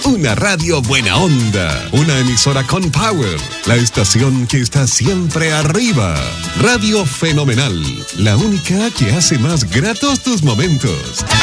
Una radio buena onda. Una emisora con power. La estación que está siempre arriba. Radio Fenomenal. La única que hace más gratos tus momentos.